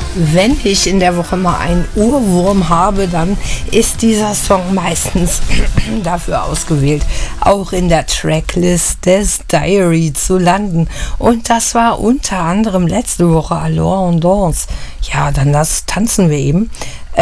Wenn ich in der Woche mal einen Ohrwurm habe, dann ist dieser Song meistens dafür ausgewählt, auch in der Tracklist des Diary zu landen. Und das war unter anderem letzte Woche Alors on danse. Ja, dann tanzen wir eben.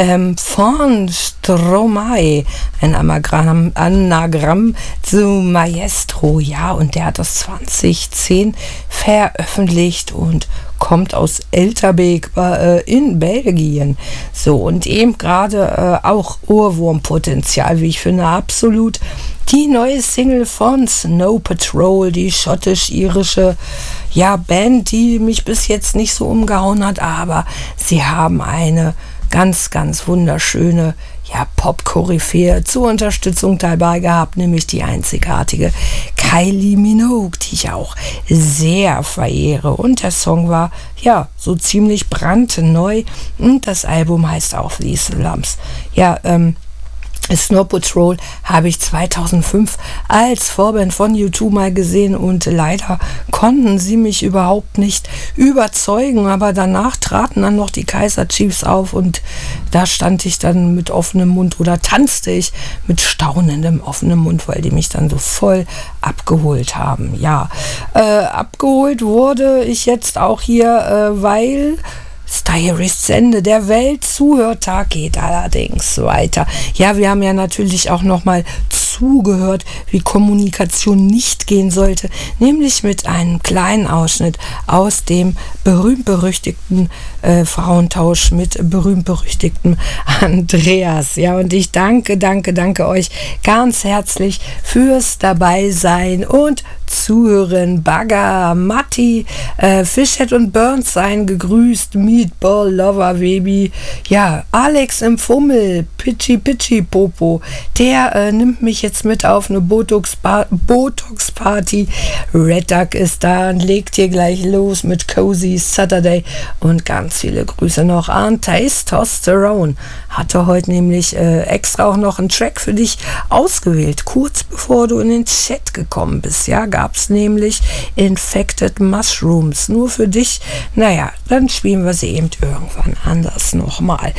Von Stromae, ein Anagramm zu Maestro, ja, und der hat das 2010 veröffentlicht und kommt aus Elterbeek in Belgien. So, und eben gerade auch Ohrwurmpotenzial, wie ich finde, absolut. Die neue Single von Snow Patrol, die schottisch-irische Band, die mich bis jetzt nicht so umgehauen hat, aber sie haben eine ganz, ganz wunderschöne Pop-Koryphäe zur Unterstützung dabei gehabt, nämlich die einzigartige Kylie Minogue, die ich auch sehr verehre. Und der Song war so ziemlich brandneu und das Album heißt auch These Lumps. Snow Patrol habe ich 2005 als Vorband von U2 mal gesehen und leider konnten sie mich überhaupt nicht überzeugen, aber danach traten dann noch die Kaiser Chiefs auf und da stand ich dann mit offenem Mund oder tanzte ich mit staunendem offenem Mund, weil die mich dann so voll abgeholt haben. Abgeholt wurde ich jetzt auch hier, weil Diary's Ende der Weltzuhörtag geht allerdings weiter. Ja, wir haben ja natürlich auch nochmal zugehört, wie Kommunikation nicht gehen sollte, nämlich mit einem kleinen Ausschnitt aus dem berühmt-berüchtigten Frauentausch mit berühmt-berüchtigtem Andreas. Ja, und ich danke euch ganz herzlich fürs Dabeisein und Zuhören. Bagger, Matti, Fishhead und Burns seien gegrüßt, Meatball Lover Baby, Alex im Fummel, Pitchy Popo, der nimmt mich jetzt mit auf eine Botox-Party. Red Duck ist da und legt hier gleich los mit Cozy Saturday und ganz viele Grüße noch an Testosterone. Hatte heute nämlich extra auch noch einen Track für dich ausgewählt, kurz bevor du in den Chat gekommen bist. Gab es nämlich Infected Mushrooms, nur für dich. Dann spielen wir sie eben irgendwann anders nochmal.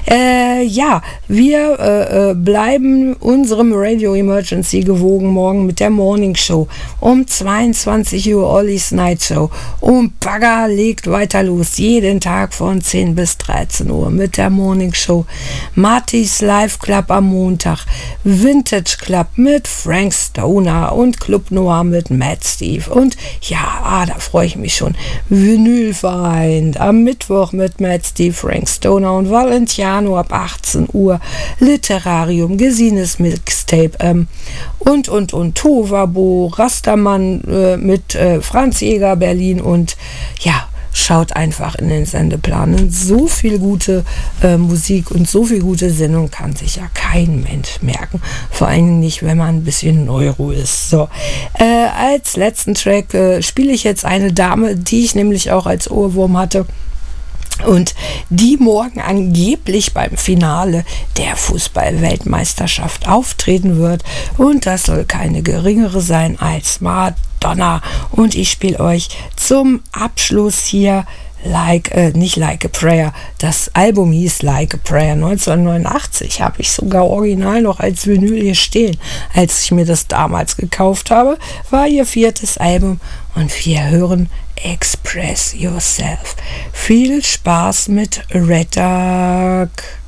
Wir bleiben unserem Radio Emergency gewogen morgen mit der Morning Show um 22 Uhr Ollies Night Show und Bagger legt weiter los, jeden Tag von 10 bis 13 Uhr mit der Morning Show. Martys Live Club am Montag, Vintage Club mit Frank Stoner und Club Noir mit Matt Steve und da freue ich mich schon. Vinylverein am Mittwoch mit Matt Steve, Frank Stoner und Valentiano ab 18 Uhr. Literarium, Gesines Mixtape und Tovabo, Rastermann mit Franz Jäger Berlin und schaut einfach in den Sendeplan. So viel gute Musik und so viel gute Sendung kann sich ja kein Mensch merken. Vor allem nicht, wenn man ein bisschen Neuro ist. So, als letzten Track spiele ich jetzt eine Dame, die ich nämlich auch als Ohrwurm hatte. Und die morgen angeblich beim Finale der Fußball-Weltmeisterschaft auftreten wird. Und das soll keine geringere sein als Madonna. Und ich spiele euch zum Abschluss hier nicht Like a Prayer. Das Album hieß Like a Prayer. 1989 habe ich sogar original noch als Vinyl hier stehen. Als ich mir das damals gekauft habe, war ihr 4. Album und wir hören Express Yourself. Viel Spaß mit Red Duck.